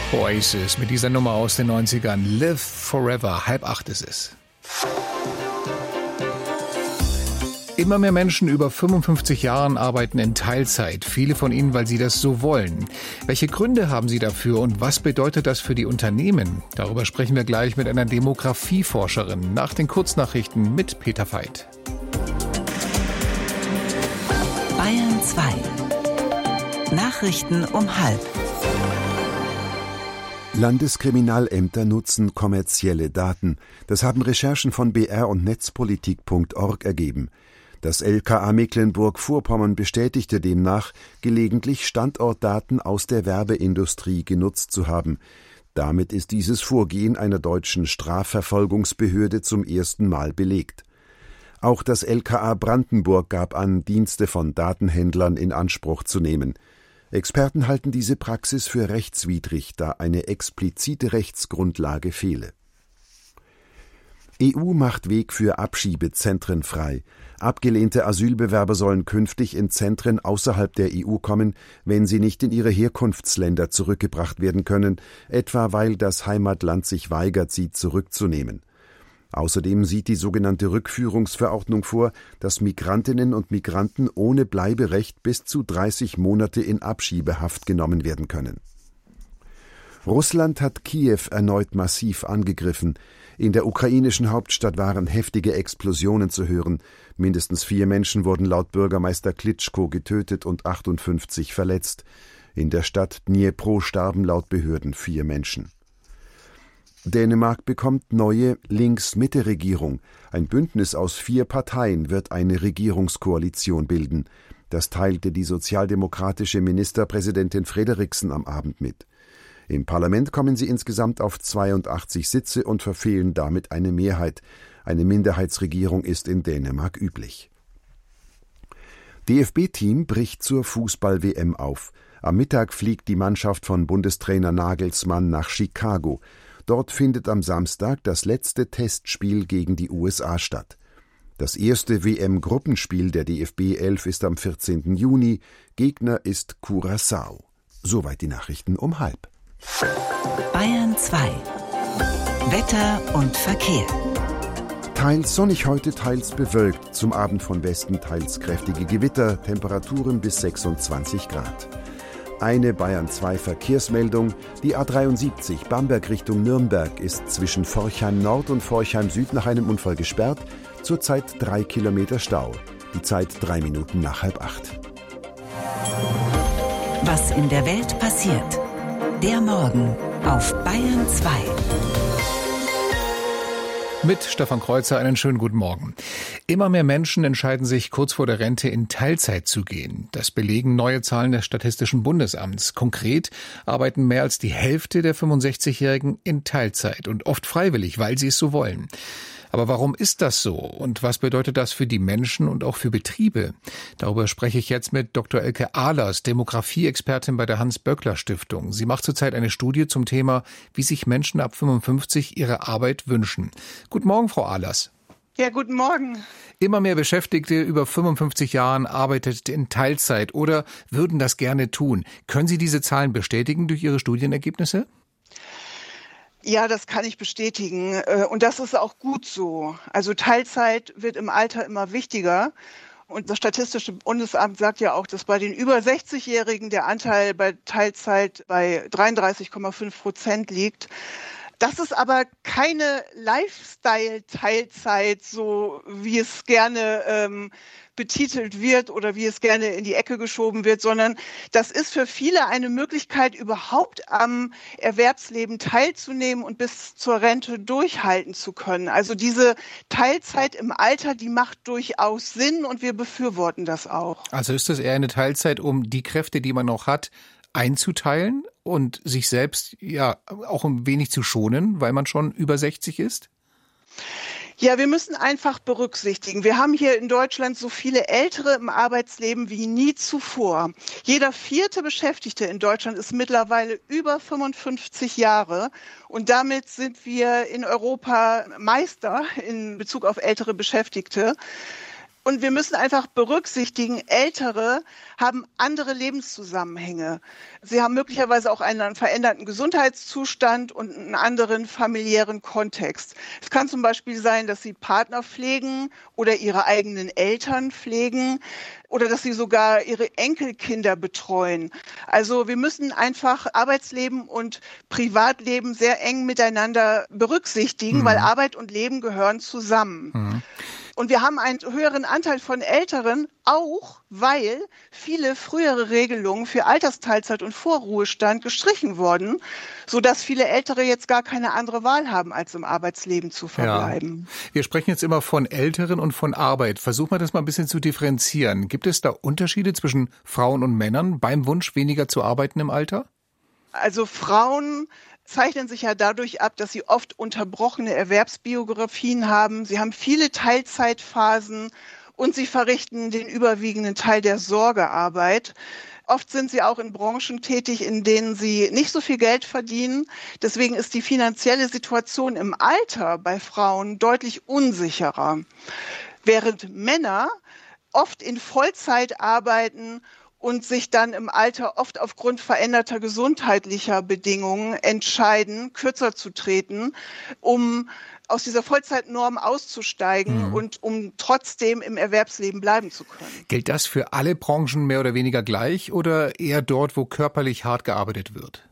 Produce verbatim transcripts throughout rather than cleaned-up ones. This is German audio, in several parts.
Oasis mit dieser Nummer aus den neunzigern. Live Forever. Halb acht ist es. Immer mehr Menschen über fünfundfünfzig Jahren arbeiten in Teilzeit. Viele von ihnen, weil sie das so wollen. Welche Gründe haben sie dafür und was bedeutet das für die Unternehmen? Darüber sprechen wir gleich mit einer Demografieforscherin nach den Kurznachrichten mit Peter Veit. Bayern zwei. Nachrichten um halb. Landeskriminalämter nutzen kommerzielle Daten. Das haben Recherchen von B R und Netzpolitik Punkt org ergeben. Das L K A Mecklenburg-Vorpommern bestätigte demnach, gelegentlich Standortdaten aus der Werbeindustrie genutzt zu haben. Damit ist dieses Vorgehen einer deutschen Strafverfolgungsbehörde zum ersten Mal belegt. Auch das L K A Brandenburg gab an, Dienste von Datenhändlern in Anspruch zu nehmen. Experten halten diese Praxis für rechtswidrig, da eine explizite Rechtsgrundlage fehle. E U macht Weg für Abschiebezentren frei. Abgelehnte Asylbewerber sollen künftig in Zentren außerhalb der E U kommen, wenn sie nicht in ihre Herkunftsländer zurückgebracht werden können, etwa weil das Heimatland sich weigert, sie zurückzunehmen. Außerdem sieht die sogenannte Rückführungsverordnung vor, dass Migrantinnen und Migranten ohne Bleiberecht bis zu dreißig Monate in Abschiebehaft genommen werden können. Russland hat Kiew erneut massiv angegriffen. In der ukrainischen Hauptstadt waren heftige Explosionen zu hören. Mindestens vier Menschen wurden laut Bürgermeister Klitschko getötet und achtundfünfzig verletzt. In der Stadt Dnipro starben laut Behörden vier Menschen. Dänemark bekommt neue Links-Mitte-Regierung. Ein Bündnis aus vier Parteien wird eine Regierungskoalition bilden. Das teilte die sozialdemokratische Ministerpräsidentin Frederiksen am Abend mit. Im Parlament kommen sie insgesamt auf zweiundachtzig Sitze und verfehlen damit eine Mehrheit. Eine Minderheitsregierung ist in Dänemark üblich. D F B-Team bricht zur Fußball-W M auf. Am Mittag fliegt die Mannschaft von Bundestrainer Nagelsmann nach Chicago. Dort findet am Samstag das letzte Testspiel gegen die U S A statt. Das erste W M-Gruppenspiel der D F B elf ist am vierzehnten Juni. Gegner ist Curaçao. Soweit die Nachrichten um halb. Bayern zwei. Wetter und Verkehr. Teils sonnig heute, teils bewölkt. Zum Abend von Westen teils kräftige Gewitter. Temperaturen bis sechsundzwanzig Grad. Eine Bayern zwei Verkehrsmeldung. Die A dreiundsiebzig Bamberg Richtung Nürnberg ist zwischen Forchheim Nord und Forchheim Süd nach einem Unfall gesperrt. Zurzeit drei Kilometer Stau. Die Zeit drei Minuten nach halb acht. Was in der Welt passiert. Der Morgen auf Bayern zwei. Mit Stefan Kreuzer einen schönen guten Morgen. Immer mehr Menschen entscheiden sich kurz vor der Rente in Teilzeit zu gehen. Das belegen neue Zahlen des Statistischen Bundesamts. Konkret arbeiten mehr als die Hälfte der fünfundsechzigjährigen in Teilzeit und oft freiwillig, weil sie es so wollen. Aber warum ist das so und was bedeutet das für die Menschen und auch für Betriebe? Darüber spreche ich jetzt mit Doktor Elke Ahlers, Demografie-Expertin bei der Hans-Böckler-Stiftung. Sie macht zurzeit eine Studie zum Thema, wie sich Menschen ab fünfundfünfzig ihre Arbeit wünschen. Guten Morgen, Frau Ahlers. Ja, guten Morgen. Immer mehr Beschäftigte über fünfundfünfzig Jahren arbeitet in Teilzeit oder würden das gerne tun. Können Sie diese Zahlen bestätigen durch Ihre Studienergebnisse? Ja, das kann ich bestätigen. Und das ist auch gut so. Also Teilzeit wird im Alter immer wichtiger. Und das Statistische Bundesamt sagt ja auch, dass bei den über sechzigjährigen der Anteil bei Teilzeit bei dreiunddreißig Komma fünf Prozent liegt. Das ist aber keine Lifestyle-Teilzeit, so wie es gerne ähm, betitelt wird oder wie es gerne in die Ecke geschoben wird, sondern das ist für viele eine Möglichkeit, überhaupt am Erwerbsleben teilzunehmen und bis zur Rente durchhalten zu können. Also diese Teilzeit im Alter, die macht durchaus Sinn und wir befürworten das auch. Also ist das eher eine Teilzeit, um die Kräfte, die man noch hat, einzuteilen und sich selbst ja auch ein wenig zu schonen, weil man schon über sechzig ist? Ja, wir müssen einfach berücksichtigen, wir haben hier in Deutschland so viele Ältere im Arbeitsleben wie nie zuvor. Jeder vierte Beschäftigte in Deutschland ist mittlerweile über fünfundfünfzig Jahre und damit sind wir in Europa Meister in Bezug auf ältere Beschäftigte. Und wir müssen einfach berücksichtigen, Ältere haben andere Lebenszusammenhänge. Sie haben möglicherweise auch einen veränderten Gesundheitszustand und einen anderen familiären Kontext. Es kann zum Beispiel sein, dass sie Partner pflegen oder ihre eigenen Eltern pflegen oder dass sie sogar ihre Enkelkinder betreuen. Also wir müssen einfach Arbeitsleben und Privatleben sehr eng miteinander berücksichtigen, mhm. weil Arbeit und Leben gehören zusammen. Mhm. Und wir haben einen höheren Anteil von Älteren, auch weil viele frühere Regelungen für Altersteilzeit und Vorruhestand gestrichen wurden, sodass viele Ältere jetzt gar keine andere Wahl haben, als im Arbeitsleben zu verbleiben. Ja. Wir sprechen jetzt immer von Älteren und von Arbeit. Versuchen wir das mal ein bisschen zu differenzieren. Gibt es da Unterschiede zwischen Frauen und Männern beim Wunsch, weniger zu arbeiten im Alter? Also Frauen zeichnen sich ja dadurch ab, dass sie oft unterbrochene Erwerbsbiografien haben. Sie haben viele Teilzeitphasen und sie verrichten den überwiegenden Teil der Sorgearbeit. Oft sind sie auch in Branchen tätig, in denen sie nicht so viel Geld verdienen. Deswegen ist die finanzielle Situation im Alter bei Frauen deutlich unsicherer. Während Männer oft in Vollzeit arbeiten und sich dann im Alter oft aufgrund veränderter gesundheitlicher Bedingungen entscheiden, kürzer zu treten, um aus dieser Vollzeitnorm auszusteigen mhm. und um trotzdem im Erwerbsleben bleiben zu können. Gilt das für alle Branchen mehr oder weniger gleich oder eher dort, wo körperlich hart gearbeitet wird?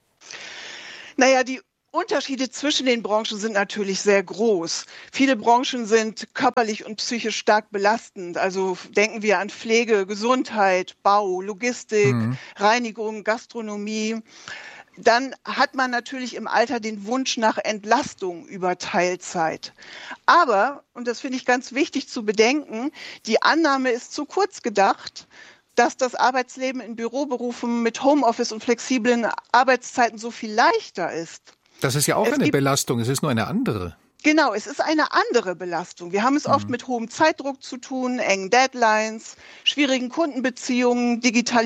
Naja, die Unterschiede zwischen den Branchen sind natürlich sehr groß. Viele Branchen sind körperlich und psychisch stark belastend. Also denken wir an Pflege, Gesundheit, Bau, Logistik, mhm. Reinigung, Gastronomie. Dann hat man natürlich im Alter den Wunsch nach Entlastung über Teilzeit. Aber, und das finde ich ganz wichtig zu bedenken, die Annahme ist zu kurz gedacht, dass das Arbeitsleben in Büroberufen mit Homeoffice und flexiblen Arbeitszeiten so viel leichter ist. Das ist ja auch es eine Belastung, es ist nur eine andere. Genau, es ist eine andere Belastung. Wir haben es mhm. oft mit hohem Zeitdruck zu tun, engen Deadlines, schwierigen Kundenbeziehungen,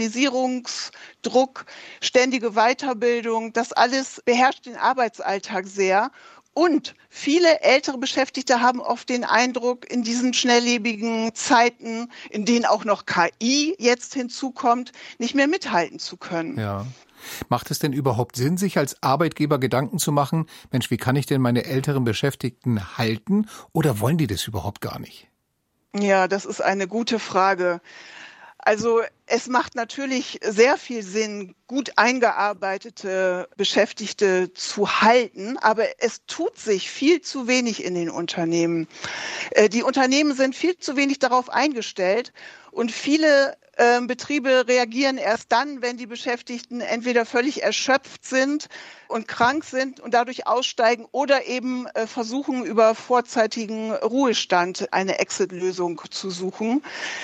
Digitalisierungsdruck, ständige Weiterbildung. Das alles beherrscht den Arbeitsalltag sehr. Und viele ältere Beschäftigte haben oft den Eindruck, in diesen schnelllebigen Zeiten, in denen auch noch K I jetzt hinzukommt, nicht mehr mithalten zu können. Ja. Macht es denn überhaupt Sinn, sich als Arbeitgeber Gedanken zu machen, Mensch, wie kann ich denn meine älteren Beschäftigten halten? Oder wollen die das überhaupt gar nicht? Ja, das ist eine gute Frage. Also es macht natürlich sehr viel Sinn, gut eingearbeitete Beschäftigte zu halten, aber es tut sich viel zu wenig in den Unternehmen. Die Unternehmen sind viel zu wenig darauf eingestellt und viele äh, Betriebe reagieren erst dann, wenn die Beschäftigten entweder völlig erschöpft sind und krank sind und dadurch aussteigen oder eben äh, versuchen, über vorzeitigen Ruhestand eine Exit-Lösung zu suchen.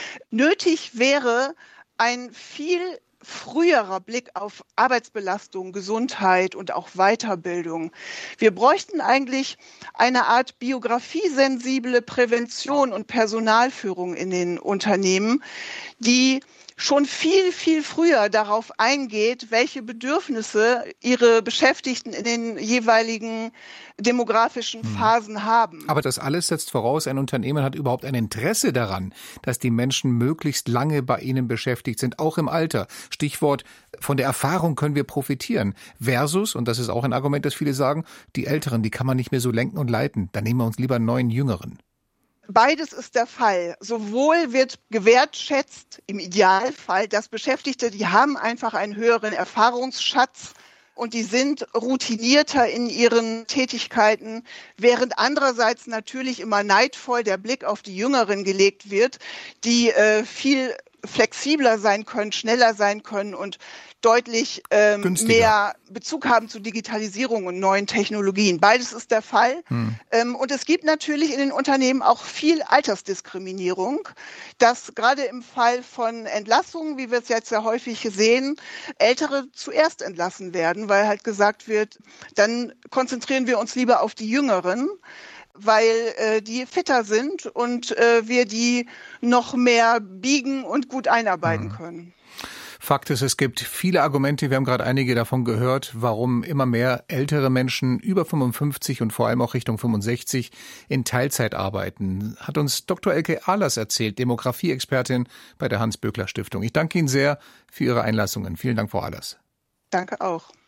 Nötig wäre ein viel früherer Blick auf Arbeitsbelastung, Gesundheit und auch Weiterbildung. Wir bräuchten eigentlich eine Art biografiesensible Prävention und Personalführung in den Unternehmen, die schon viel, viel früher darauf eingeht, welche Bedürfnisse ihre Beschäftigten in den jeweiligen demografischen Phasen haben. Aber das alles setzt voraus, ein Unternehmen hat überhaupt ein Interesse daran, dass die Menschen möglichst lange bei ihnen beschäftigt sind, auch im Alter. Stichwort, von der Erfahrung können wir profitieren. Versus, und das ist auch ein Argument, das viele sagen, die Älteren, die kann man nicht mehr so lenken und leiten. Dann nehmen wir uns lieber einen neuen Jüngeren. Beides ist der Fall. Sowohl wird gewertschätzt, im Idealfall, dass Beschäftigte, die haben einfach einen höheren Erfahrungsschatz und die sind routinierter in ihren Tätigkeiten, während andererseits natürlich immer neidvoll der Blick auf die Jüngeren gelegt wird, die äh, viel flexibler sein können, schneller sein können und deutlich ähm, mehr Bezug haben zu Digitalisierung und neuen Technologien. Beides ist der Fall. Hm. Ähm, und es gibt natürlich in den Unternehmen auch viel Altersdiskriminierung, dass gerade im Fall von Entlassungen, wie wir es jetzt sehr häufig sehen, Ältere zuerst entlassen werden, weil halt gesagt wird, dann konzentrieren wir uns lieber auf die Jüngeren, weil äh, die fitter sind und äh, wir die noch mehr biegen und gut einarbeiten hm. können. Fakt ist, es gibt viele Argumente, wir haben gerade einige davon gehört, warum immer mehr ältere Menschen über fünfundfünfzig und vor allem auch Richtung fünfundsechzig in Teilzeit arbeiten. Hat uns Doktor Elke Ahlers erzählt, Demografie-Expertin bei der Hans-Böckler-Stiftung. Ich danke Ihnen sehr für Ihre Einlassungen. Vielen Dank, Frau Ahlers. Danke auch.